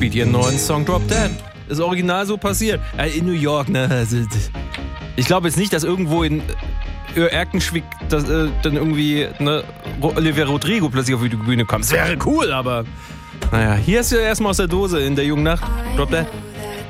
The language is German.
spielt ihren neuen Song Drop Dead. Das Original so passiert. In New York, ne? Ich glaube jetzt nicht, dass irgendwo in Erkenschwick dann irgendwie Olivia Rodrigo plötzlich auf die Bühne kommt. Das wäre cool, aber naja, hier ist ja erstmal aus der Dose in der jungen Nacht. Drop Dead.